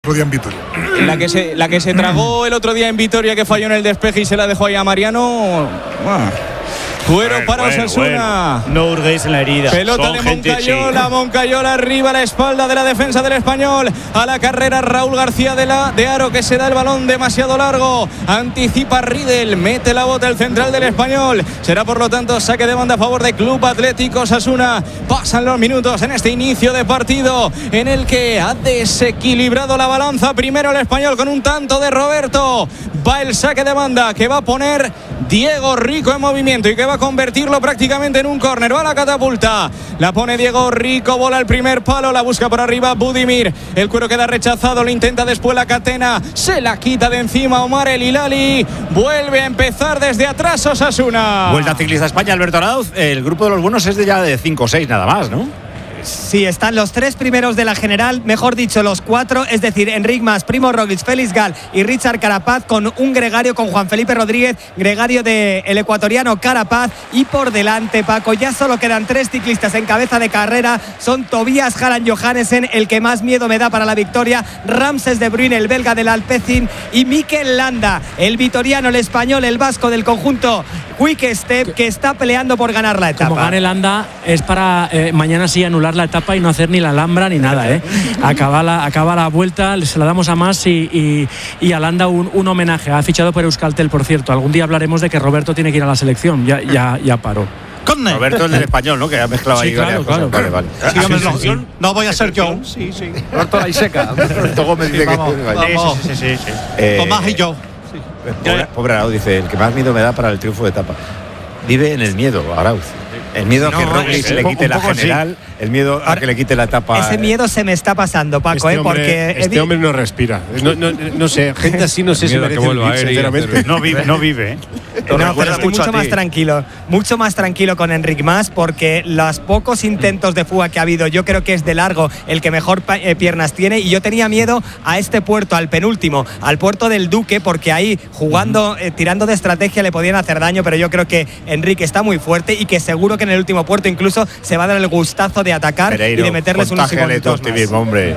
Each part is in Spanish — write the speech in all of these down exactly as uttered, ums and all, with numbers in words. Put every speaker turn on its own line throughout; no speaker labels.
otro día en Vitoria.
La que se, la que se tragó el otro día en Vitoria, que falló en el despeje y se la dejó ahí a Mariano. Bueno. Cuero bueno, para bueno, Osasuna.
Bueno. No hurguéis en la herida.
Pelota Son de Moncayola. Sí. Moncayola arriba a la espalda de la defensa del Español. A la carrera Raúl García de, la, de Aro, que se da el balón demasiado largo. Anticipa Riedel. Mete la bota el central del Español. Será por lo tanto saque de banda a favor de Club Atlético Osasuna. Pasan los minutos en este inicio de partido en el que ha desequilibrado la balanza. Primero el Español con un tanto de Roberto. Va el saque de banda que va a poner Diego Rico en movimiento y que va a convertirlo prácticamente en un córner. Va a la catapulta, la pone Diego Rico, bola al primer palo, la busca por arriba Budimir, el Cuero queda rechazado, lo intenta después la Catena, se la quita de encima Omar El Hilali, vuelve a empezar desde atrás Osasuna.
Vuelta Ciclista España, Alberto Arauz. El grupo de los buenos es de ya de cinco o seis nada más, ¿no?
Sí, están los tres primeros de la general, mejor dicho, los cuatro, es decir, Enric Mas, Primo Roglic, Félix Gal y Richard Carapaz, con un gregario con Juan Felipe Rodríguez, gregario del ecuatoriano Carapaz, y por delante, Paco, ya solo quedan tres ciclistas en cabeza de carrera, son Tobias Harald Johannesen, el que más miedo me da para la victoria, Ramses de Bruyne, el belga del Alpecin, y Mikel Landa, el vitoriano, el español, el vasco del conjunto Quick Step, que está peleando por ganar la etapa.
Como gane Landa es para eh, mañana sí anular la etapa y no hacer ni la Alhambra ni nada, ¿eh? Acaba la, acaba la vuelta, se la damos a Mas y, y, y a Landa un, un homenaje. Ha fichado por Euskaltel, por cierto. Algún día hablaremos de que Roberto tiene que ir a la selección. Ya, ya, ya paró.
Roberto es del español, ¿no? Que ha mezclado sí, ahí
claro,
varias
claro.
cosas. Vale, vale.
Sí, sí, no, sí, sí. no voy a ser yo. Sí, sí.
Roberto la Iseca. Roberto Gómez dice
sí, vamos,
que
vamos.
Sí, sí, sí, sí.
Eh, Tomás y yo. Sí.
Pobre, pobre Arauz dice, el que más miedo me da para el triunfo de etapa. Vive en el miedo, Arauz. El miedo a que no, Roglic le quite la general, sí. El miedo a que le quite la etapa.
Ese miedo se me está pasando, Paco,
este
¿eh?
Hombre,
porque
este hombre no respira. No, no, no sé, gente así no sé si merece vivir, sinceramente.
No vive, no vive. ¿eh?
No, pero estoy mucho más tranquilo, mucho más tranquilo con Enric Mas, porque los pocos intentos de fuga que ha habido, yo creo que es de largo el que mejor eh, piernas tiene, y yo tenía miedo a este puerto, al penúltimo, al puerto del Duque, porque ahí jugando, eh, tirando de estrategia le podían hacer daño, pero yo creo que Enric está muy fuerte y que seguro que en el último puerto incluso se va a dar el gustazo de atacar Pereiro, y de meterles unos segundos más.
Mismo, hombre.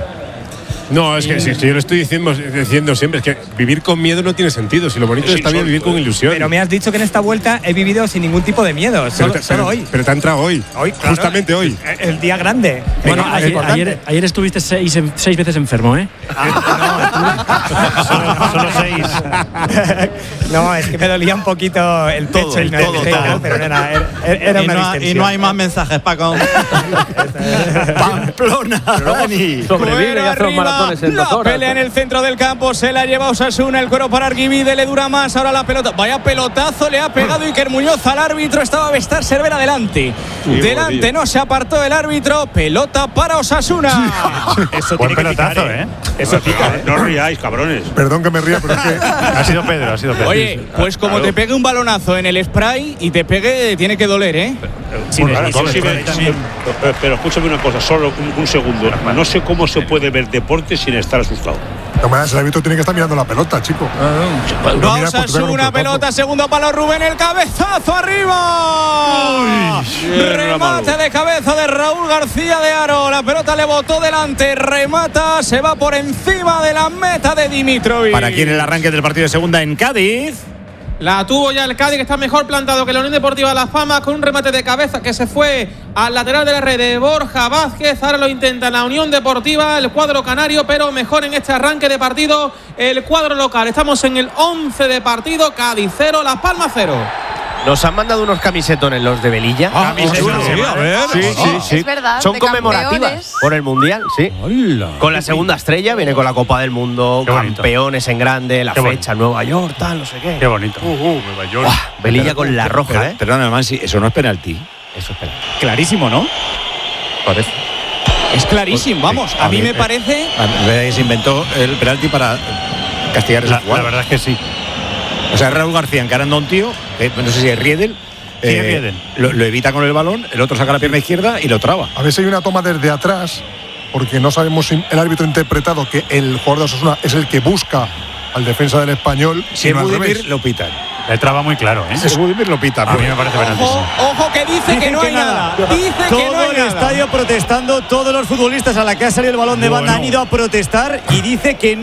No, es que si, si yo lo estoy diciendo, diciendo siempre, es que vivir con miedo no tiene sentido. Si lo bonito es está bien vivir con ilusión.
Pero me has dicho que en esta vuelta he vivido sin ningún tipo de miedo, solo,
pero,
solo
pero,
hoy.
Pero te ha entrado hoy,
hoy claro,
justamente hoy.
El, el día grande.
Bueno, ayer, ayer, ayer estuviste seis, seis veces enfermo, ¿eh?
Ah,
no, solo, solo seis.
No, es que me dolía un poquito el pecho todo, y no todo, todo, todo. Pero era, era, era
y,
una
no, y no hay más mensajes, Paco.
Pamplona.
Sobrevive y hace los maratones en dos horas. Pelea en el centro del campo, se la lleva Osasuna, el Cuero para Argivide, le dura más, ahora la pelota, vaya pelotazo le ha pegado Iker Muñoz al árbitro, estaba Vestar Cervera delante, sí, delante no se apartó el árbitro, pelota para Osasuna.
Eso tiene que picar, ¿eh?
Eso pica, ¿eh? No os riáis, cabrones.
Perdón que me ría, pero es que
ha sido Pedro, ha sido Pedro.
Oye, pues como claro. te pegue un balonazo en el spray y te pegue, tiene que doler, ¿eh?
Sí, bueno, sí, sí, sí, pero, pero escúchame una cosa, solo un, un segundo. No sé cómo se puede ver deporte sin estar asustado.
No, el árbitro tiene que estar mirando la pelota, chico.
Ah, no. Vamos a subir una pelota, segundo palo Rubén, el cabezazo arriba. Uy, remate de cabeza de Raúl García de Aro. La pelota le botó delante, remata, se va por encima de la meta de Dimitrovic.
Para quien el arranque del partido de segunda en Cádiz.
La tuvo ya el Cádiz, que está mejor plantado que la Unión Deportiva Las Palmas, con un remate de cabeza que se fue al lateral de la red de Borja Vázquez. Ahora lo intenta la Unión Deportiva, el cuadro canario, pero mejor en este arranque de partido el cuadro local. Estamos en el once de partido, Cádiz cero, Las Palmas cero.
Nos han mandado unos camisetones los de Velilla.
Ah, camisetones, sí, a ver.
Sí, sí, sí.
Es verdad,
son conmemorativas campeones. Por el Mundial, sí. Hola. Con la segunda estrella, viene con la Copa del Mundo, campeones en grande, la
qué
fecha,
bonito.
Nueva York, tal, no sé qué.
Qué bonito.
Uh, uh. Nueva York. Uah, Velilla con la roja,
pero,
¿eh?
Perdón, Mansi, eso no es penalti.
Eso es penalti.
Clarísimo, ¿no? Parece.
Es clarísimo, vamos. A, a mí me parece.
A ver, se inventó el penalti para castigar esa jugada.
La verdad es que sí.
O sea, Raúl García encarando a un tío, que no sé si es Riedel. Eh, lo, lo evita con el balón, el otro saca la pierna izquierda y lo traba.
A ver si hay una toma desde atrás, porque no sabemos si el árbitro ha interpretado que el jugador de Osasuna es el que busca al defensa del Español.
Si es Budimir, lo pitan.
Le traba muy claro, ¿eh?
Si es Budimir, lo pitan.
A mí me parece penalti.
Ojo, ojo, que dice Dicen que no que hay nada. nada. Dice
todo
que no hay
el
nada.
estadio protestando, todos los futbolistas a la que ha salido el balón de banda bueno. han ido a protestar y dice que no.